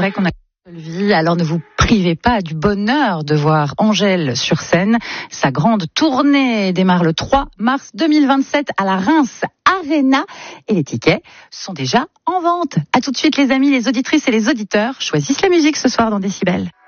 vrai qu'on a une seule vie, alors ne vous privez pas du bonheur de voir Angèle sur scène. Sa grande tournée démarre le 3 mars 2027 à la Reims Arena et les tickets sont déjà en vente. À tout de suite les amis, les auditrices et les auditeurs choisissent la musique ce soir dans Décibel.